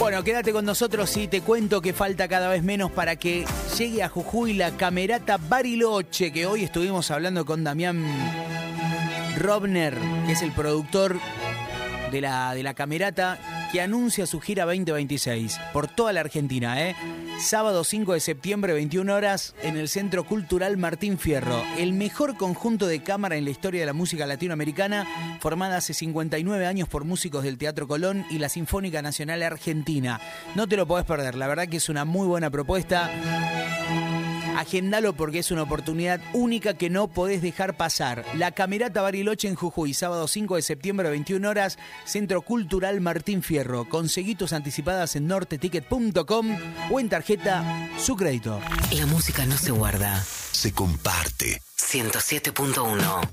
Bueno, quédate con nosotros y te cuento que falta cada vez menos para que llegue a Jujuy la Camerata Bariloche, que hoy estuvimos hablando con Damián Robner, que es el productor de la Camerata, que anuncia su gira 2026 por toda la Argentina, Sábado 5 de septiembre, 21 horas, en el Centro Cultural Martín Fierro. El mejor conjunto de cámara en la historia de la música latinoamericana, formada hace 59 años por músicos del Teatro Colón y la Sinfónica Nacional Argentina. No te lo podés perder, la verdad que es una muy buena propuesta. Agendalo porque es una oportunidad única que no podés dejar pasar. La Camerata Bariloche en Jujuy, sábado 5 de septiembre, 21 horas, Centro Cultural Martín Fierro. Conseguí tus anticipadas en norteticket.com o en tarjeta Su Crédito. La música no se guarda, se comparte. 107.1